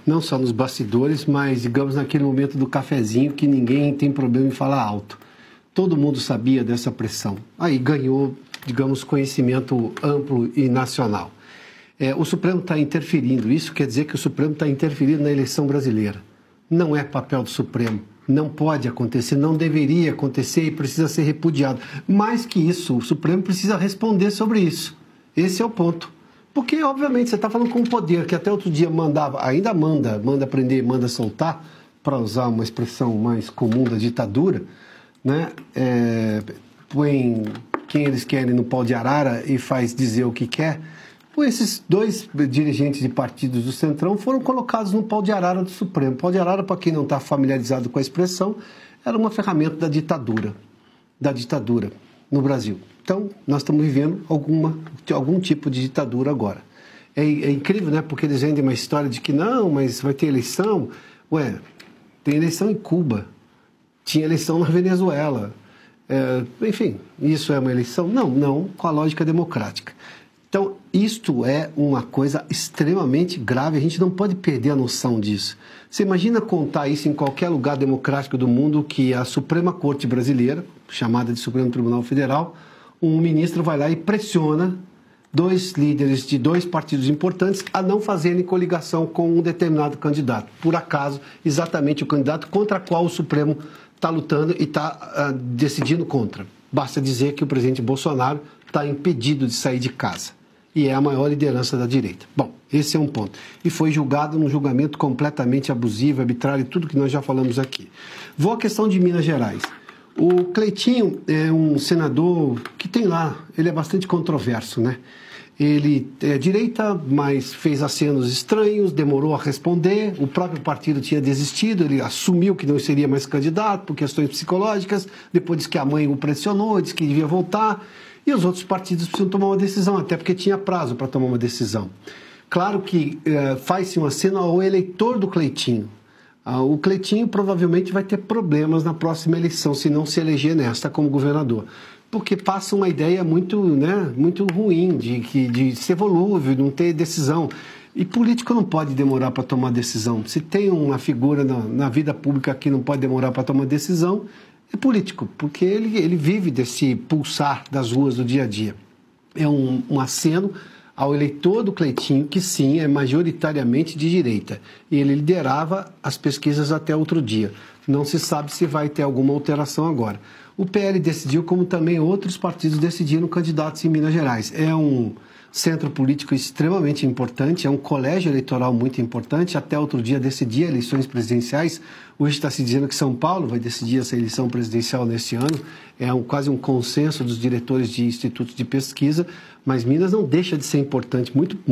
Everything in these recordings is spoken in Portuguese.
não só nos bastidores, mas, digamos, naquele momento do cafezinho que ninguém tem problema em falar alto. Todo mundo sabia dessa pressão. Aí ganhou, digamos, conhecimento amplo e nacional. O Supremo está interferindo. Isso quer dizer que o Supremo está interferindo na eleição brasileira. Não é papel do Supremo. Não pode acontecer, não deveria acontecer e precisa ser repudiado. Mais que isso, o Supremo precisa responder sobre isso. Esse é o ponto. Porque, obviamente, você está falando com um poder que até outro dia mandava, ainda manda prender, manda soltar, para usar uma expressão mais comum da ditadura, né? Põe quem eles querem no pau de arara e faz dizer o que quer. Esses dois dirigentes de partidos do Centrão foram colocados no pau de arara do Supremo. Pau de arara, para quem não está familiarizado com a expressão, era uma ferramenta da ditadura no Brasil. Então, nós estamos vivendo algum tipo de ditadura agora. É incrível, né? Porque eles vendem uma história de que não, mas vai ter eleição. Tem eleição em Cuba, tinha eleição na Venezuela. Enfim, isso é uma eleição? Não, com a lógica democrática. Então, isto é uma coisa extremamente grave, a gente não pode perder a noção disso. Você imagina contar isso em qualquer lugar democrático do mundo, que a Suprema Corte Brasileira, chamada de Supremo Tribunal Federal, um ministro vai lá e pressiona dois líderes de dois partidos importantes a não fazerem coligação com um determinado candidato. Por acaso, exatamente o candidato contra o qual o Supremo está lutando e está decidindo contra. Basta dizer que o presidente Bolsonaro está impedido de sair de casa. E é a maior liderança da direita. Bom, esse é um ponto. E foi julgado num julgamento completamente abusivo, arbitrário, tudo que nós já falamos aqui. Vou à questão de Minas Gerais. O Cleitinho é um senador que tem lá, ele é bastante controverso, né? Ele é direita, mas fez acenos estranhos, demorou a responder, o próprio partido tinha desistido, ele assumiu que não seria mais candidato por questões psicológicas, depois disse que a mãe o pressionou, disse que devia voltar. E os outros partidos precisam tomar uma decisão, até porque tinha prazo para tomar uma decisão. Claro que faz-se um aceno ao eleitor do Cleitinho. O Cleitinho provavelmente vai ter problemas na próxima eleição, se não se eleger nesta como governador. Porque passa uma ideia muito ruim de ser volúvel, não ter decisão. E político não pode demorar para tomar decisão. Se tem uma figura na vida pública que não pode demorar para tomar decisão, é político, porque ele vive desse pulsar das ruas do dia a dia. É um aceno ao eleitor do Cleitinho, que sim, é majoritariamente de direita. E ele liderava as pesquisas até outro dia. Não se sabe se vai ter alguma alteração agora. O PL decidiu, como também outros partidos decidiram candidatos em Minas Gerais. É um centro político extremamente importante, é um colégio eleitoral muito importante. Até outro dia decidia eleições presidenciais. Hoje está se dizendo que São Paulo vai decidir essa eleição presidencial neste ano. É quase um consenso dos diretores de institutos de pesquisa, mas Minas não deixa de ser importante.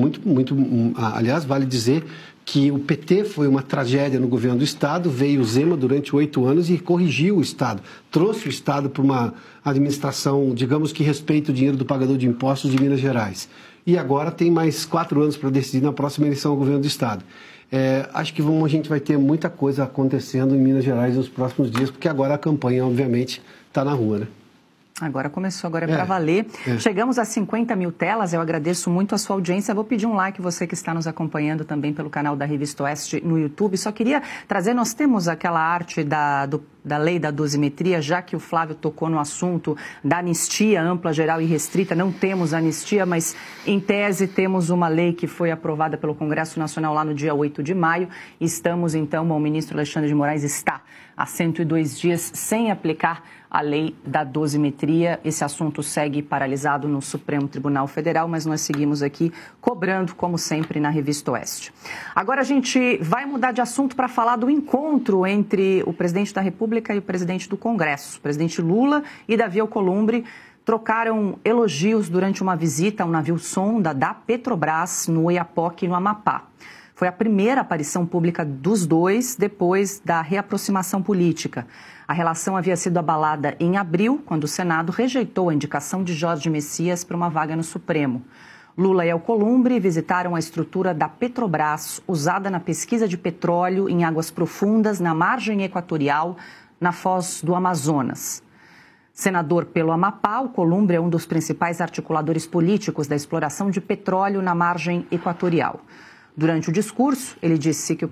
Aliás, vale dizer que o PT foi uma tragédia no governo do Estado, veio o Zema durante 8 anos e corrigiu o Estado, trouxe o Estado para uma administração, digamos que respeita o dinheiro do pagador de impostos de Minas Gerais. E agora tem mais 4 anos para decidir na próxima eleição ao governo do Estado. Acho que a gente vai ter muita coisa acontecendo em Minas Gerais nos próximos dias, porque agora a campanha, obviamente, está na rua, né? Agora começou, agora é para valer. Chegamos a 50 mil telas, eu agradeço muito a sua audiência. Vou pedir um like, você que está nos acompanhando também pelo canal da Revista Oeste no YouTube. Só queria trazer, nós temos aquela arte da lei da dosimetria, já que o Flávio tocou no assunto da anistia ampla, geral e restrita. Não temos anistia, mas em tese temos uma lei que foi aprovada pelo Congresso Nacional lá no dia 8 de maio. Estamos então, o ministro Alexandre de Moraes está há 102 dias sem aplicar a lei da dosimetria. Esse assunto segue paralisado no Supremo Tribunal Federal, mas nós seguimos aqui cobrando, como sempre, na Revista Oeste. Agora a gente vai mudar de assunto para falar do encontro entre o presidente da República e o presidente do Congresso. O presidente Lula e Davi Alcolumbre trocaram elogios durante uma visita a um navio sonda da Petrobras no Oiapoque, no Amapá. Foi a primeira aparição pública dos dois depois da reaproximação política. A relação havia sido abalada em abril, quando o Senado rejeitou a indicação de Jorge Messias para uma vaga no Supremo. Lula e Alcolumbre visitaram a estrutura da Petrobras, usada na pesquisa de petróleo em águas profundas, na margem equatorial, na foz do Amazonas. Senador pelo Amapá, Alcolumbre é um dos principais articuladores políticos da exploração de petróleo na margem equatorial. Durante o discurso, ele disse que o